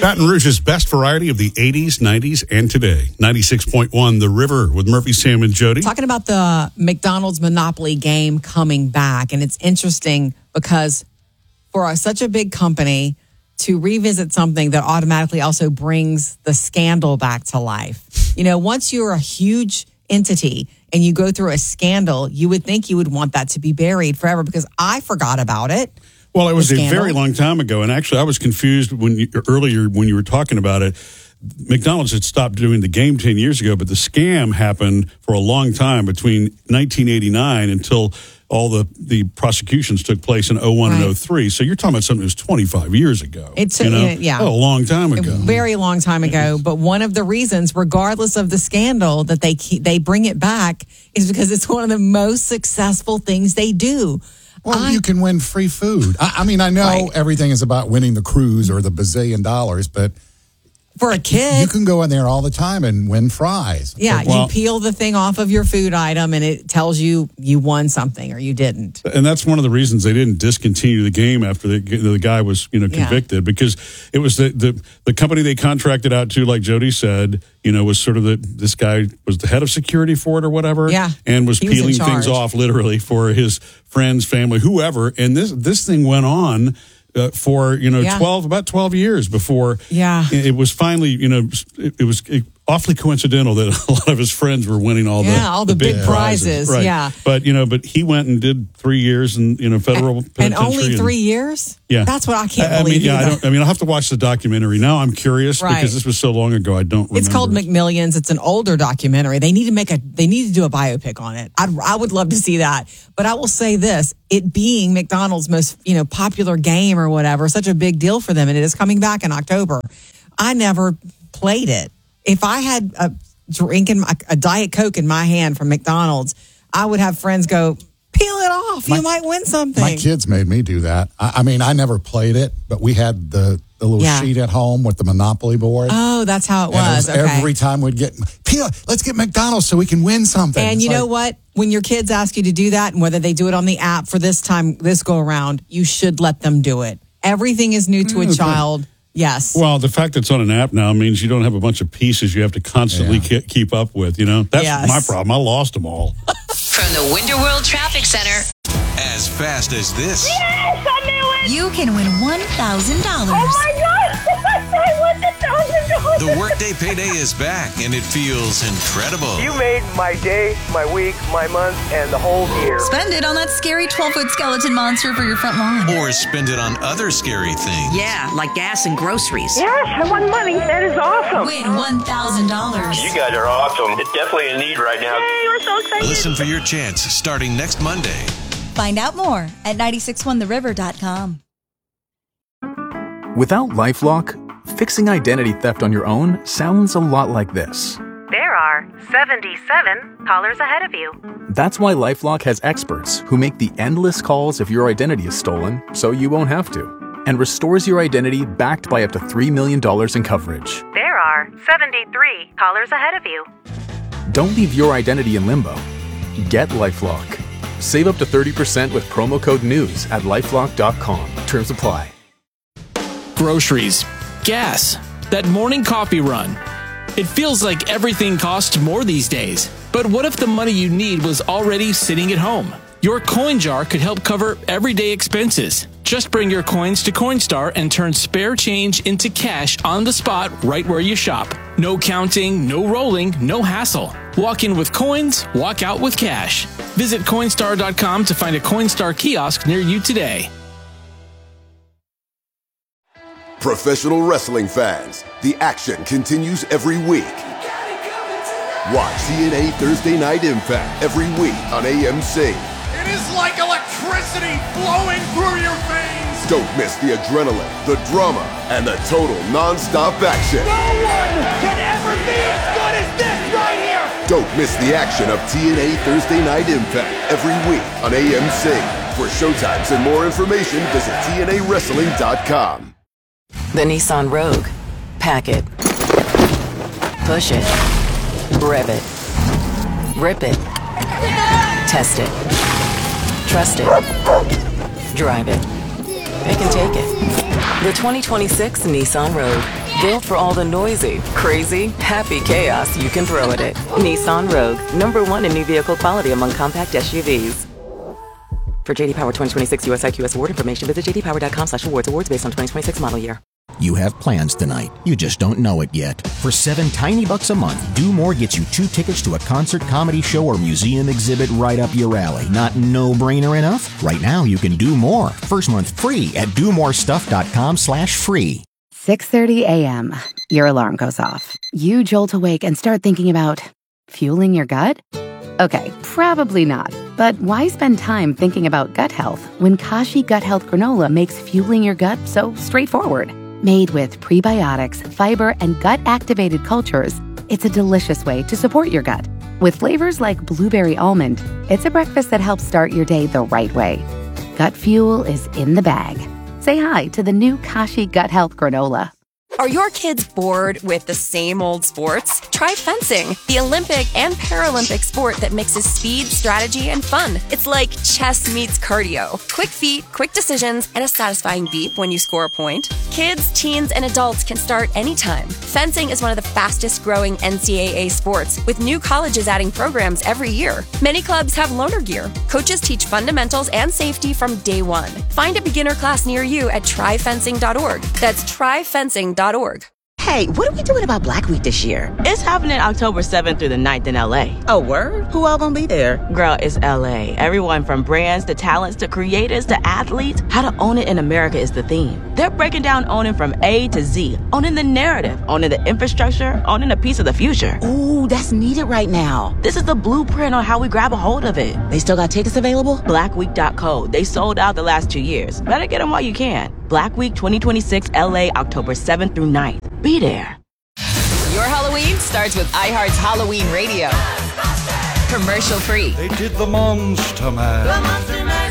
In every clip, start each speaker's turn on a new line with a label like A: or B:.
A: Baton Rouge's best variety of the 80s, 90s, and today. 96.1 The River with Murphy, Sam, and Jody.
B: Talking about the McDonald's Monopoly game coming back. And it's interesting because for such a big company to revisit something that automatically also brings the scandal back to life. You know, once you're a huge entity and you go through a scandal, you would think you would want that to be buried forever, because I forgot about it.
A: Well, it was a very long time ago, and actually I was confused earlier when you were talking about it. McDonald's had stopped doing the game 10 years ago, but the scam happened for a long time between 1989 until all the prosecutions took place in 01 and 03. So you're talking about something that was 25 years ago.
B: It's
A: a long time ago.
B: A very long time ago. But one of the reasons, regardless of the scandal, that they bring it back is because it's one of the most successful things they do.
C: Well, you can win free food. I mean, I know everything is about winning the cruise or the bazillion dollars, but
B: for a kid,
C: you can go in there all the time and win fries.
B: Yeah, you peel the thing off of your food item and it tells you won something or you didn't.
A: And that's one of the reasons they didn't discontinue the game after the guy was convicted, because it was the company they contracted out to, like Jody said, was sort of this guy was the head of security for it or whatever, and was peeling things off literally for his friends, family, whoever. And this thing went on for 12 years before it was finally it was awfully coincidental that a lot of his friends were winning all the
B: big prizes.
A: Right.
B: Yeah,
A: but he went and did 3 years in federal penitentiary.
B: And only 3 years.
A: Yeah,
B: that's what I can't believe.
A: I'll have to watch the documentary now. I'm curious because this was so long ago. I don't remember.
B: It's called McMillions. It's an older documentary. They need to do a biopic on it. I would love to see that. But I will say this: it being McDonald's most popular game or whatever, such a big deal for them, and it is coming back in October. I never played it. If I had a Diet Coke in my hand from McDonald's, I would have friends go, peel it off. You might win something.
C: My kids made me do that. I mean, I never played it, but we had the little sheet at home with the Monopoly board.
B: Oh, that's how it was.
C: Every time we'd get, let's get McDonald's so we can win something.
B: And you know what? When your kids ask you to do that, and whether they do it on the app for this go around, you should let them do it. Everything is new to a child. Yes.
A: Well, the fact that it's on an app now means you don't have a bunch of pieces you have to constantly keep up with. That's my problem. I lost them all.
D: From the Winter World Traffic Center.
E: As fast as this.
D: Yes, I knew it!
F: You can win $1,000.
D: Oh my God! I won $1,000!
E: The Workday Payday is back, and it feels incredible.
G: You made my day, my week, my month, and the whole year.
F: Spend it on that scary 12-foot skeleton monster for your front lawn.
E: Or spend it on other scary things.
D: Yeah, like gas and groceries.
G: Yes, I won money. That is awesome.
F: Win $1,000.
H: You guys are awesome. It's definitely a need right now.
G: Hey, we're so excited.
E: Listen for your chance starting next Monday.
F: Find out more at 961theriver.com.
I: Without LifeLock, fixing identity theft on your own sounds a lot like this.
J: There are 77 callers ahead of you.
I: That's why LifeLock has experts who make the endless calls if your identity is stolen so you won't have to, and restores your identity backed by up to $3 million in coverage.
J: There are 73 callers ahead of you.
I: Don't leave your identity in limbo. Get LifeLock. Save up to 30% with promo code NEWS at LifeLock.com. Terms apply.
K: Groceries, gas, that morning coffee run. It feels like everything costs more these days. But what if the money you need was already sitting at home? Your coin jar could help cover everyday expenses. Just bring your coins to Coinstar and turn spare change into cash on the spot right where you shop. No counting, no rolling, no hassle. Walk in with coins, walk out with cash. Visit Coinstar.com to find a Coinstar kiosk near you today.
L: Professional wrestling fans, the action continues every week. Watch TNA Thursday Night Impact every week on AMC.
M: It is like electricity flowing through your veins.
L: Don't miss the adrenaline, the drama, and the total non-stop action.
M: No one can ever be as good as this right here.
L: Don't miss the action of TNA Thursday Night Impact every week on AMC. For showtimes and more information, visit TNAWrestling.com.
N: The Nissan Rogue. Pack it. Push it. Rev it. Rip it. Test it. Trust it. Drive it. It can take it. The 2026 Nissan Rogue. Built for all the noisy, crazy, happy chaos you can throw at it. Nissan Rogue, #1 in new vehicle quality among compact SUVs. For JD Power 2026 US IQS award information, visit jdpower.com/awards. Awards based on 2026 model year.
O: You have plans tonight. You just don't know it yet. For $7 tiny bucks a month, Do More gets you 2 tickets to a concert, comedy show, or museum exhibit right up your alley. Not no-brainer enough? Right now, you can do more. First month free at domorestuff.com/free.
P: 6:30 a.m. Your alarm goes off. You jolt awake and start thinking about fueling your gut? Okay, probably not. But why spend time thinking about gut health when Kashi Gut Health Granola makes fueling your gut so straightforward? Made with prebiotics, fiber, and gut-activated cultures, it's a delicious way to support your gut. With flavors like blueberry almond, it's a breakfast that helps start your day the right way. Gut fuel is in the bag. Say hi to the new Kashi Gut Health Granola.
Q: Are your kids bored with the same old sports? Try fencing, the Olympic and Paralympic sport that mixes speed, strategy, and fun. It's like chess meets cardio. Quick feet, quick decisions, and a satisfying beep when you score a point. Kids, teens, and adults can start anytime. Fencing is one of the fastest growing NCAA sports, with new colleges adding programs every year. Many clubs have loaner gear. Coaches teach fundamentals and safety from day one. Find a beginner class near you at tryfencing.org. That's tryfencing.org.
R: Hey, what are we doing about Black Week this year?
S: It's happening October 7th through the 9th in LA.
R: Oh, word? Who all gonna be there?
S: Girl, it's LA. Everyone from brands to talents to creators to athletes. How to own it in America is the theme. They're breaking down owning from A to Z. Owning the narrative, owning the infrastructure, owning a piece of the future.
R: Ooh, that's needed right now.
S: This is the blueprint on how we grab a hold of it.
R: They still got tickets available?
S: Blackweek.co. They sold out the last 2 years. Better get them while you can. Black Week 2026 LA, October 7th through 9th. Be there.
T: Your Halloween starts with iHeart's Halloween Radio. Commercial free.
M: They did the Monster Mash.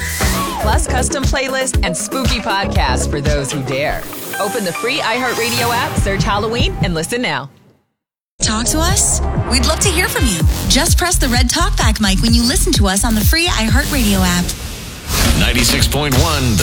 T: Plus custom playlists and spooky podcasts for those who dare. Open the free iHeartRadio app, search Halloween, and listen now.
F: Talk to us? We'd love to hear from you. Just press the red talkback mic when you listen to us on the free iHeartRadio app.
E: 96.1